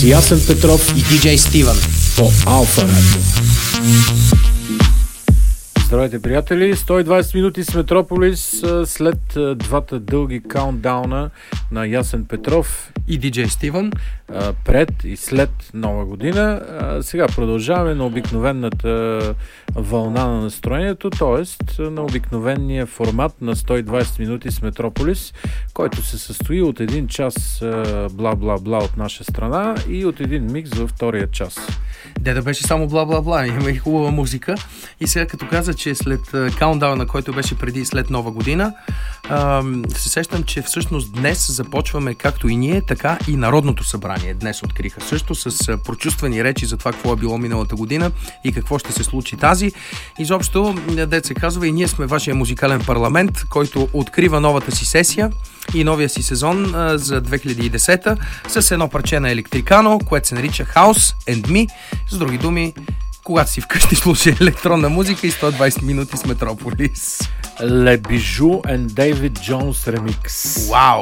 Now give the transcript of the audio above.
с Ясен Петров и диджей Стивън по Алфа Радио. Здравейте, приятели! 120 минути с Метрополис след двата дълги каунтдауна на Ясен Петров и диджей Стивън пред и след Нова година. Сега продължаваме на обикновената вълна на настроението, т.е. на обикновения формат на 120 минути с Метрополис, който се състои от един час бла-бла-бла от наша страна и от един микс във втория час. Да беше само бла-бла-бла, има и хубава музика. И сега като каза, че след каунтдауна, който беше преди и след Нова година, се сещам, че всъщност днес започваме както и ние, така и Народното събрание. Днес откриха също с прочувствани речи за това какво е било миналата година и какво ще се случи тази. Изобщо, дет се казва, и ние сме вашия музикален парламент, който открива новата си сесия и новия си сезон за 2010 с едно парче на Електрикано, което се нарича House and Me. С други думи, когато си вкъщи слушай електронна музика и 120 минути с Метрополис. Le Bijou and David Jones ремикс. Вау!